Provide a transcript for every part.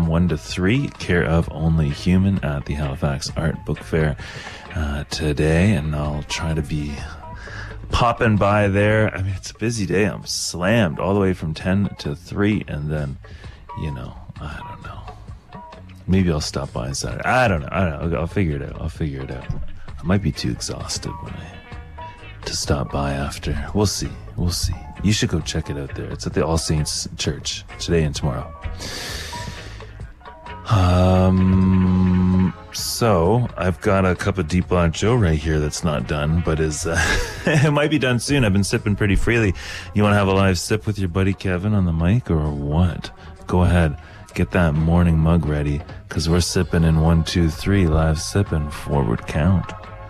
1 to 3, care of Only Human at the Halifax Art Book Fair today, and I'll try to be popping by there. I mean, it's a busy day. I'm slammed all the way from 10 to 3, and then, I don't know. Maybe I'll stop by on Saturday. I don't know. I'll figure it out. I might be too exhausted to stop by after. We'll see. You should go check it out there. It's at the All Saints Church today and tomorrow. So I've got a cup of Deep Black Joe right here that's not done, but is it might be done soon. I've been sipping pretty freely. You want to have a live sip with your buddy Kevin on the mic or what? Go ahead. Get that morning mug ready, because we're sipping in 1, 2, 3, live sipping, forward count.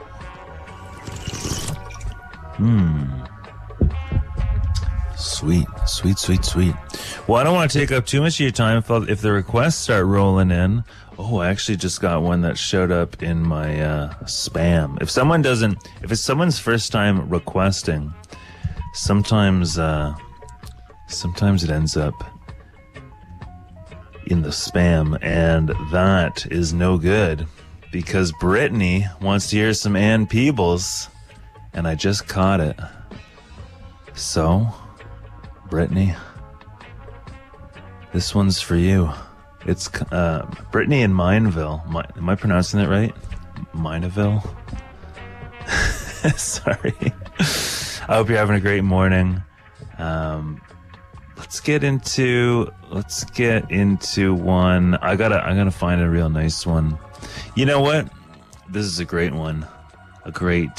Sweet. Well, I don't want to take up too much of your time if the requests start rolling in. Oh, I actually just got one that showed up in my spam. If it's someone's first time requesting, sometimes it ends up in the spam, and that is no good, because Brittany wants to hear some Ann Peebles, and I just caught it. So, Brittany, this one's for you. It's Brittany in Mineville. Am I pronouncing it right? Mineville? Sorry. I hope you're having a great morning. Let's get into one. I gotta find a real nice one. You know what? This is a great one. A great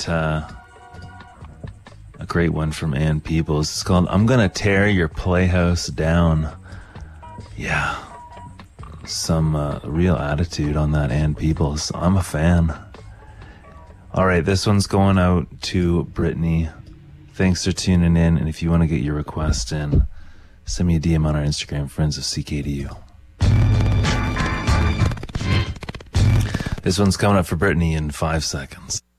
one from Ann Peebles. It's called "I'm Gonna Tear Your Playhouse Down." Yeah, some real attitude on that Ann Peebles. I'm a fan. All right, this one's going out to Brittany. Thanks for tuning in, and if you want to get your request in, send me a DM on our Instagram, Friends of CKDU. This one's coming up for Brittany in 5 seconds.